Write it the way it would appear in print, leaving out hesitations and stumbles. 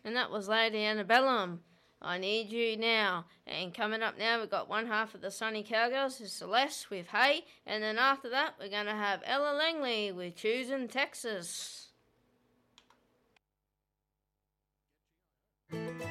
And that was Lady Antebellum. I Need You Now. And coming up now, we've got one half of the Sunny Cowgirls, is Celeste with Hey. And then after that, we're going to have Ella Langley with Choosing Texas.